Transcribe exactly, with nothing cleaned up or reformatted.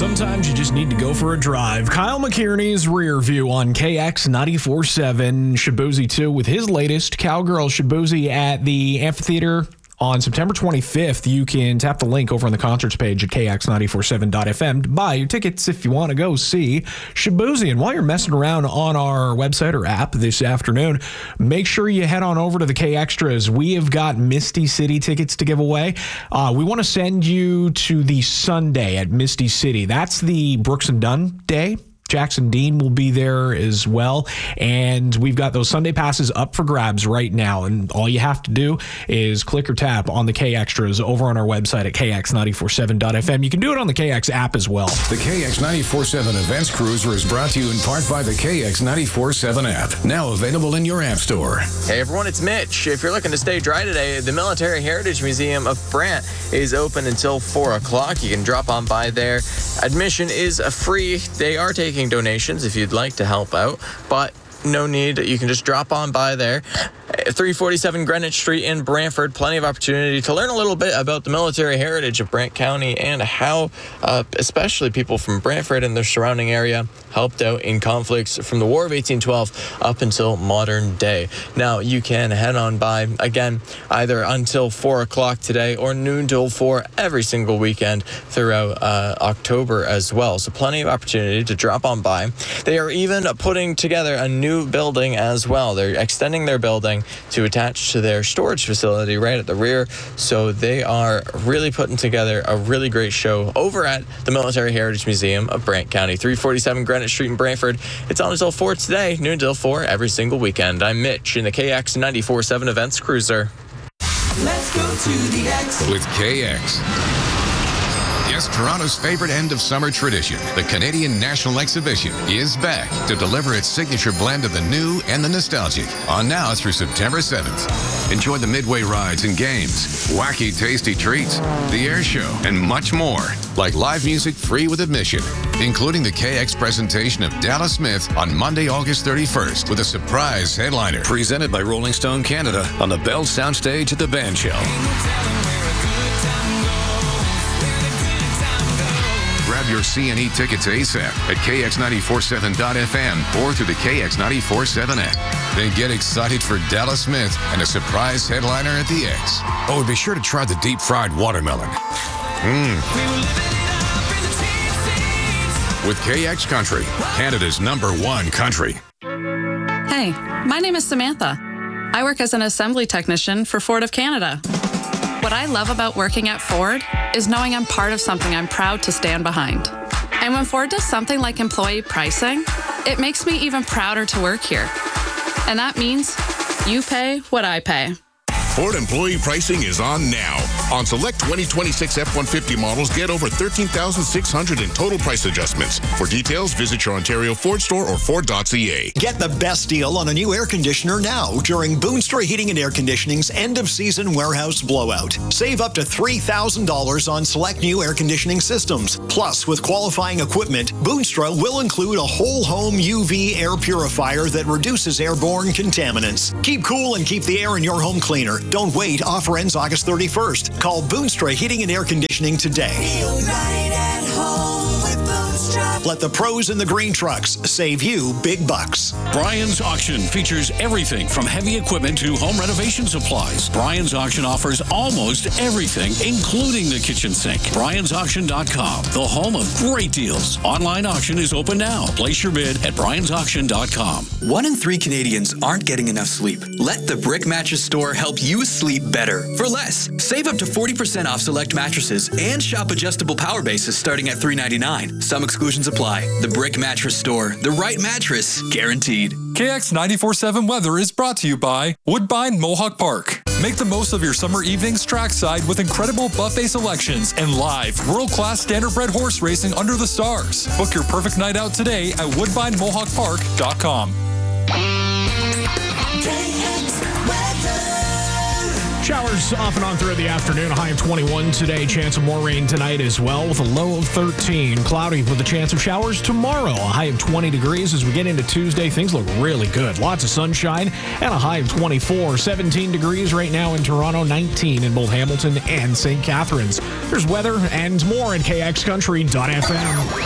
Sometimes you just need to go for a drive. Kyle McKierney's Rear View on K X ninety-four point seven. Shaboozey, too, with his latest Cowgirl Shaboozey at the amphitheater on September twenty-fifth. You can tap the link over on the concerts page at K X nine four seven dot f m to buy your tickets if you want to go see Shaboozey. And while you're messing around on our website or app this afternoon, make sure you head on over to the K Extras. We have got Misty City tickets to give away. Uh, we want to send you to the Sunday at Misty City. That's the Brooks and Dunn day. Jackson Dean will be there as well. And we've got those Sunday passes up for grabs right now. And all you have to do is click or tap on the K Extras over on our website at K X nine four seven dot f m. You can do it on the K X app as well. The K X ninety-four point seven Events Cruiser is brought to you in part by the K X ninety-four point seven app. Now available in your app store. Hey everyone, it's Mitch. If you're looking to stay dry today, the Military Heritage Museum of Brant is open until four o'clock. You can drop on by there. Admission is free. They are taking donations if you'd like to help out, but no need. You can just drop on by there. three forty-seven Greenwich Street in Brantford. Plenty of opportunity to learn a little bit about the military heritage of Brant County and how uh, especially people from Brantford and the surrounding area helped out in conflicts from the War of eighteen twelve up until modern day. Now, you can head on by, again, either until four o'clock today or noon till four every single weekend throughout uh, October as well. So plenty of opportunity to drop on by. They are even putting together a new building as well. They're extending their building to attach to their storage facility right at the rear. So they are really putting together a really great show over at the Military Heritage Museum of Brant County, three forty-seven Greenwich Street in Brantford. It's on until four today, noon till four every single weekend. I'm Mitch in the K X ninety-four point seven Events Cruiser. Let's go to the X with K X. Yes, Toronto's favorite end-of-summer tradition, the Canadian National Exhibition, is back to deliver its signature blend of the new and the nostalgic. On now through September seventh. Enjoy the midway rides and games, wacky, tasty treats, the air show, and much more, like live music free with admission, including the K X presentation of Dallas Smith on Monday, August thirty-first, with a surprise headliner. Presented by Rolling Stone Canada on the Bell Soundstage at the Band Shell. Grab your C and E tickets ASAP at K X nine four seven dot f m or through the K X nine four seven app. Then get excited for Dallas Smith and a surprise headliner at the X. Oh, and be sure to try the deep-fried watermelon. Mmm. With K X Country, Canada's number one country. Hey, my name is Samantha. I work as an assembly technician for Ford of Canada. What I love about working at Ford is knowing I'm part of something I'm proud to stand behind. And when Ford does something like employee pricing, it makes me even prouder to work here. And that means you pay what I pay. Ford employee pricing is on now. On select twenty twenty-six F one fifty models, get over thirteen thousand six hundred dollars in total price adjustments. For details, visit your Ontario Ford store or Ford dot c a. Get the best deal on a new air conditioner now during Boonstra Heating and Air Conditioning's end-of-season warehouse blowout. Save up to three thousand dollars on select new air conditioning systems. Plus, with qualifying equipment, Boonstra will include a whole-home U V air purifier that reduces airborne contaminants. Keep cool and keep the air in your home cleaner. Don't wait. Offer ends August thirty-first. Call Boonstra Heating and Air Conditioning today. Feel right at home with Boonstra. Let the pros in the green trucks save you big bucks. Brian's Auction features everything from heavy equipment to home renovation supplies. Brian's Auction offers almost everything, including the kitchen sink. Brians Auction dot com, the home of great deals. Online auction is open now. Place your bid at Brians Auction dot com. One in three Canadians aren't getting enough sleep. Let the Brick Mattress Store help you sleep better for less. Save up to forty percent off select mattresses and shop adjustable power bases starting at three ninety-nine. Some exclusions apply. The Brick Mattress Store, the right mattress guaranteed. K X ninety-four point seven weather is brought to you by Woodbine Mohawk Park. Make the most of your summer evenings trackside with incredible buffet selections and live world-class standardbred horse racing under the stars. Book your perfect night out today at woodbine mohawk park dot com. Showers off and on throughout the afternoon. A high of twenty-one today. Chance of more rain tonight as well with a low of thirteen. Cloudy with a chance of showers tomorrow. A high of twenty degrees as we get into Tuesday. Things look really good. Lots of sunshine and a high of twenty-four. seventeen degrees right now in Toronto. nineteen in both Hamilton and Saint Catharines. There's weather and more at K X Country dot F M.